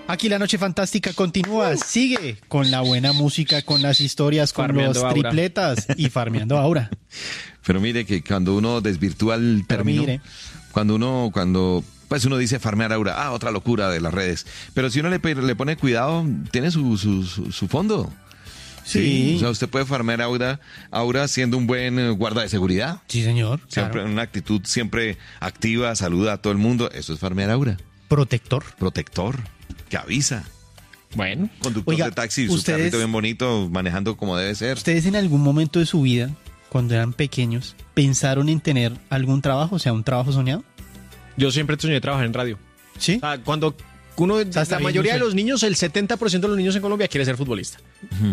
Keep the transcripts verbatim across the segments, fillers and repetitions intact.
Aquí la noche fantástica continúa, sigue con la buena música, con las historias, con Farmeando los Aura. tripletas y farmeando Aura. Pero mire que cuando uno desvirtúa el Pero término, mire. cuando uno, cuando, pues uno dice farmear aura, ah, otra locura de las redes. Pero si uno le, pe- le pone cuidado, tiene su, su, su, su fondo. Sí. O sea, usted puede farmear aura, aura siendo un buen eh, guarda de seguridad. Sí, señor. Siempre Claro. una actitud siempre activa, saluda a todo el mundo. Eso es farmear aura. Protector. Protector, que avisa. Bueno, Conductor Oiga, de taxi, su ustedes- carrito bien bonito, manejando como debe ser. ¿Ustedes en algún momento de su vida, cuando eran pequeños, pensaron en tener algún trabajo, o sea, un trabajo soñado? yo siempre soñé trabajar en radio. Sí. O sea, cuando uno, sea, está la bien, mayoría no de sé. los niños, el setenta por ciento de los niños en Colombia quiere ser futbolista.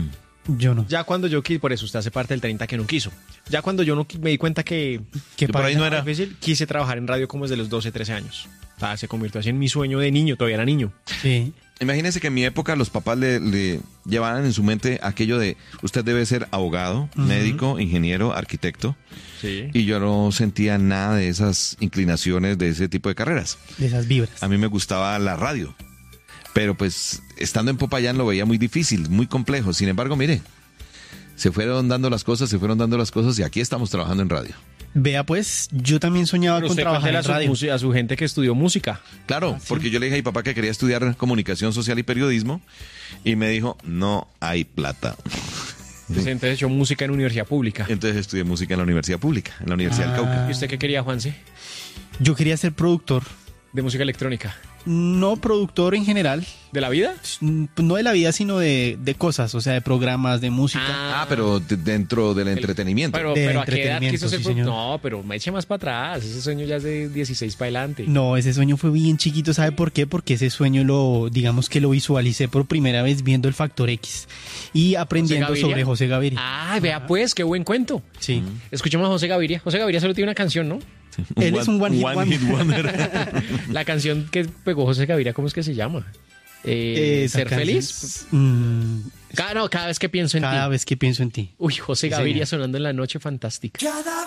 Yo no. Ya cuando yo quise, por eso usted hace parte del treinta que no quiso. Ya cuando yo no qui- me di cuenta que ¿Qué Yo por ahí no pasa? era. difícil, quise trabajar en radio como desde los doce, trece años. O sea, se convirtió así en mi sueño de niño, todavía era niño. Sí. Imagínese que en mi época los papás le, le llevaban en su mente aquello de usted debe ser abogado, médico, ingeniero, arquitecto. Sí. Y yo no sentía nada de esas inclinaciones de ese tipo de carreras. De esas vibras. A mí me gustaba la radio. Pero pues estando en Popayán lo veía muy difícil, muy complejo. Sin embargo, mire, se fueron dando las cosas, se fueron dando las cosas y aquí estamos trabajando en radio. Vea pues, yo también soñaba Pero con usted trabajar cuéntele en a su, radio. musi- a su gente que estudió música. Claro, porque yo le dije a mi papá que quería estudiar comunicación social y periodismo y me dijo, no hay plata. Entonces, entonces echó música en universidad pública. Entonces estudié música en la Universidad Pública, en la Universidad Ah. del Cauca. ¿Y usted qué quería, Juanse? Yo quería ser productor. De música electrónica. No productor en general, ¿De la vida? no de la vida, sino de, de cosas, o sea, de programas, de música. Ah, pero de- dentro del entretenimiento. Pero, De pero ¿a qué edad entretenimiento, quiso ser sí, pro- señor. No, pero me eche más para atrás. Ese sueño ya es de dieciséis para adelante. No, ese sueño fue bien chiquito, ¿sabe por qué? Porque ese sueño lo, digamos que lo visualicé por primera vez viendo el Factor X y aprendiendo Gaviria? sobre José Gaviria. Ah, vea pues, qué buen cuento. Sí. Escuchemos a José Gaviria. José Gaviria solo tiene una canción, ¿no? Él es un one hit wonder. wonder. La canción que pegó José Gaviria, ¿cómo es que se llama? Eh, Esa ¿Ser canción feliz? es, mm, Cada, no, cada vez que pienso en cada ti. vez que pienso en ti. Uy, José Sí, Gaviria señor. sonando en la noche fantástica.